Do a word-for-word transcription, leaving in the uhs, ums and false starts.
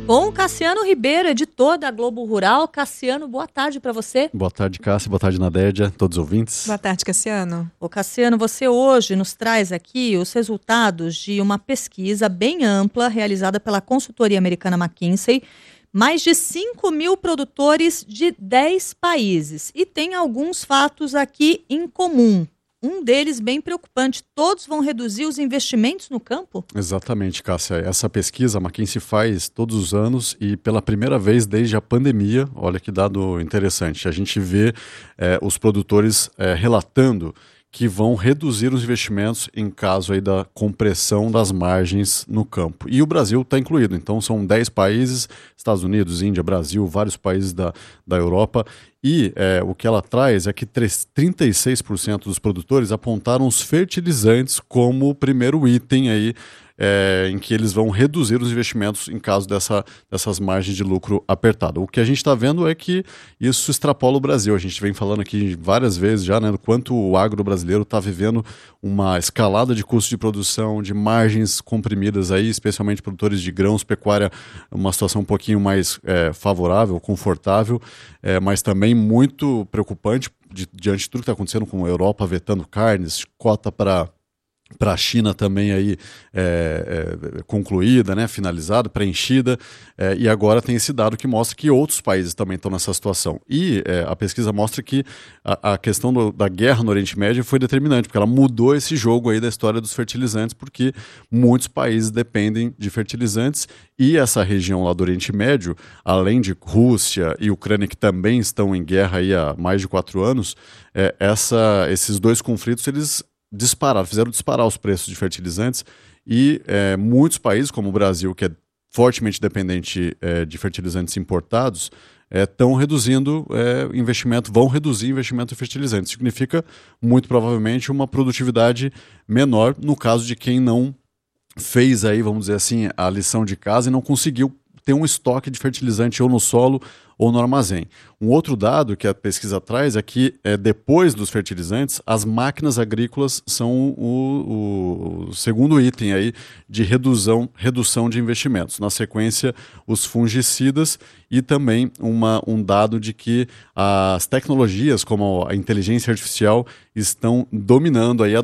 Com o Cassiano Ribeiro, editor da Globo Rural. Cassiano, boa tarde para você. Boa tarde, Cássia. Boa tarde, Nadédia, todos os ouvintes. Boa tarde, Cassiano. Ô Cassiano, você hoje nos traz aqui os resultados de uma pesquisa bem ampla realizada pela consultoria americana McKinsey. Mais de cinco mil produtores de dez países. E tem alguns fatos aqui em comum. Um deles bem preocupante, todos vão reduzir os investimentos no campo? Exatamente, Cássia. Essa pesquisa a McKinsey faz todos os anos e pela primeira vez desde a pandemia, olha que dado interessante, a gente vê é, os produtores é, relatando que vão reduzir os investimentos em caso aí da compressão das margens no campo. E o Brasil está incluído, então são dez países, Estados Unidos, Índia, Brasil, vários países da, da Europa, e é, o que ela traz é que trinta e seis por cento dos produtores apontaram os fertilizantes como o primeiro item aí, É, em que eles vão reduzir os investimentos em caso dessa, dessas margens de lucro apertadas. O que a gente está vendo é que isso extrapola o Brasil. A gente vem falando aqui várias vezes já, né, do quanto o agro brasileiro está vivendo uma escalada de custos de produção, de margens comprimidas aí, especialmente produtores de grãos, pecuária, uma situação um pouquinho mais é, favorável, confortável, é, mas também muito preocupante di- diante de tudo que está acontecendo com a Europa vetando carnes, cota para para a China também aí é, é, concluída, né, finalizada, preenchida, é, e agora tem esse dado que mostra que outros países também estão nessa situação. E é, a pesquisa mostra que a, a questão do, da guerra no Oriente Médio foi determinante, porque ela mudou esse jogo aí da história dos fertilizantes, porque muitos países dependem de fertilizantes e essa região lá do Oriente Médio, além de Rússia e Ucrânia, que também estão em guerra aí há mais de quatro anos, é, essa, esses dois conflitos, eles dispararam, fizeram disparar os preços de fertilizantes e é, muitos países, como o Brasil, que é fortemente dependente é, de fertilizantes importados, estão é, reduzindo é, investimento, vão reduzir investimento em fertilizantes. Significa, muito provavelmente, uma produtividade menor no caso de quem não fez aí, vamos dizer assim, a lição de casa e não conseguiu ter um estoque de fertilizante ou no solo ou no armazém. Um outro dado que a pesquisa traz é que é, depois dos fertilizantes, as máquinas agrícolas são o, o segundo item aí de redução, redução de investimentos. Na sequência, os fungicidas e também uma, um dado de que as tecnologias como a inteligência artificial estão dominando aí a